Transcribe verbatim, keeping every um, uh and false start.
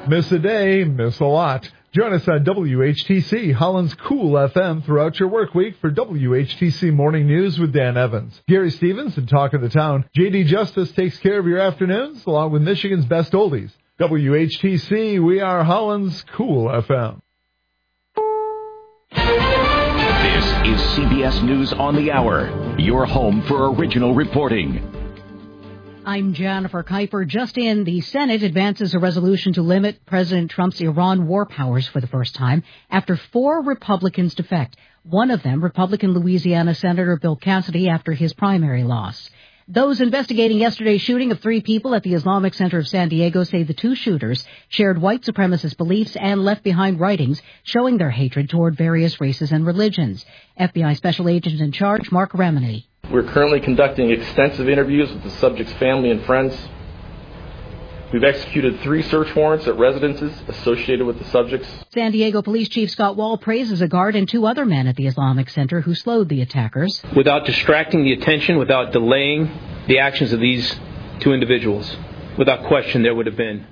Miss a day, miss a lot. Join us on W H T C, Holland's Cool F M, throughout your work week for W H T C Morning News with Dan Evans. Gary Stevens and Talk of the Town. J D Justice takes care of your afternoons, along with Michigan's best oldies. W H T C, we are Holland's Cool F M. This is C B S News on the Hour, your home for original reporting. I'm Jennifer Kuiper. Just in, the Senate advances a resolution to limit President Trump's Iran war powers for the first time after four Republicans defect. One of them, Republican Louisiana Senator Bill Cassidy, after his primary loss. Those investigating yesterday's shooting of three people at the Islamic Center of San Diego say the two shooters shared white supremacist beliefs and left behind writings showing their hatred toward various races and religions. F B I Special Agent in Charge, Mark Remini. We're currently conducting extensive interviews with the subject's family and friends. We've executed three search warrants at residences associated with the subjects. San Diego Police Chief Scott Wall praises a guard and two other men at the Islamic Center who slowed the attackers. Without distracting the attention, without delaying the actions of these two individuals, without question there would have been